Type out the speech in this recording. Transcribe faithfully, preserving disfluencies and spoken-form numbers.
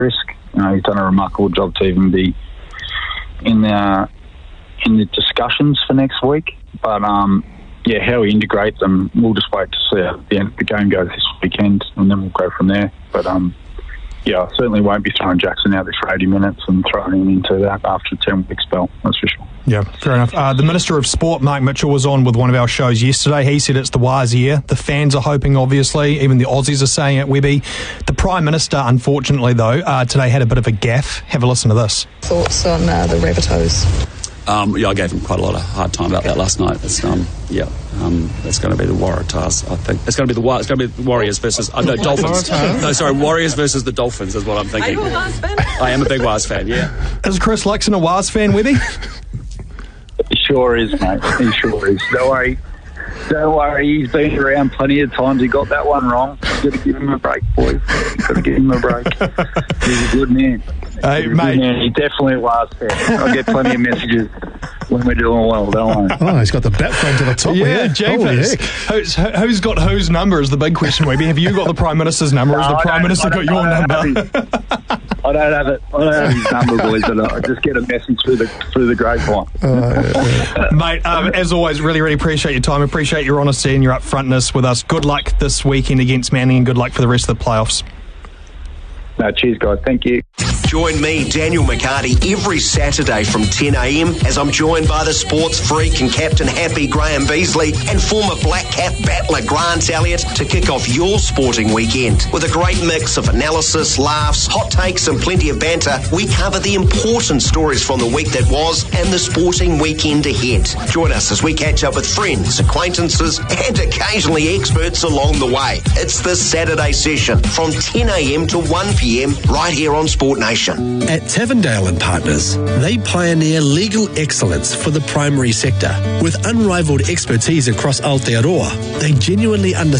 risk. You know, he's done a remarkable job to even be in the in the discussions for next week. But um, yeah, how he integrates them, we'll just wait to see how the, end, the game goes this weekend, and then we'll go from there. But um, yeah, I certainly won't be throwing Jackson out there for eighty minutes and throwing him into that after a ten-week spell, that's for sure. Yeah, fair enough. Uh, the Minister of Sport, Mark Mitchell, was on with one of our shows yesterday. He said it's the wise year. The fans are hoping, obviously. Even the Aussies are saying it, Webby. The Prime Minister, unfortunately, though, uh, today had a bit of a gaffe. Have a listen to this. Thoughts on uh, the Rabbitohs? Um, yeah, I gave him quite a lot of hard time about that last night. It's, um, yeah, um, it's going to be the Waratahs, I think. It's going to be the it's going to be the Warriors versus uh, no Dolphins. No, sorry, Warriors versus the Dolphins is what I'm thinking. Are you a Waz fan? I am a big Waz fan. Yeah. Is Chris Luxon a Waz fan, Webby? He sure is, mate. He sure is. Don't worry. Don't worry. He's been around plenty of times. He got that one wrong. You've got to give him a break, boys. You've got to give him a break. He's a good man. Hey, He's mate. Good man. He definitely was there. I get plenty of messages when we're doing well, don't I? Oh, he's got the bat phone to the top. Yeah, here. Jeepers. Who's, who's got whose number is the big question, Webby. Have you got the Prime Minister's number, or has No, the I Prime don't- Minister I got don't- your I don't number? have his- I don't have it. I don't have his number, boys, but I just get a message through the through the grapevine. Mate, um, as always, really, really appreciate your time. Appreciate your honesty and your upfrontness with us. Good luck this weekend against Manly, and good luck for the rest of the playoffs. No, cheers, guys. Thank you. Join me, Daniel McCarty, every Saturday from ten a.m. as I'm joined by the sports freak and captain happy Graham Beasley and former Black Cap battler Grant Elliott to kick off your sporting weekend. With a great mix of analysis, laughs, hot takes and plenty of banter, we cover the important stories from the week that was and the sporting weekend ahead. Join us as we catch up with friends, acquaintances and occasionally experts along the way. It's the Saturday session from ten a.m. to one p.m. right here on Sport Nation. At Tavendale and Partners, they pioneer legal excellence for the primary sector. With unrivaled expertise across Aotearoa, they genuinely understand